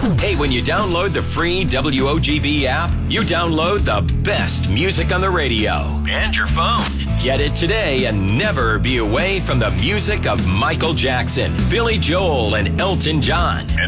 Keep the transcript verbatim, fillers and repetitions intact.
Hey, when you download the free W O G B app, you download the best music on the radio and your phone. Get it today and never be away from the music of Michael Jackson, Billy Joel, and Elton John.